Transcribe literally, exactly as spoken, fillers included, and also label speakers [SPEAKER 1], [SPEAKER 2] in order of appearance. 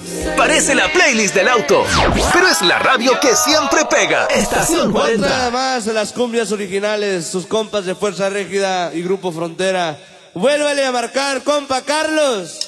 [SPEAKER 1] Parece la playlist del auto, pero es la radio que siempre pega. Estación cuarenta.
[SPEAKER 2] Otra más de las cumbias originales, sus compas de Fuerza Régida y Grupo Frontera. Vuélvale a marcar, compa Carlos.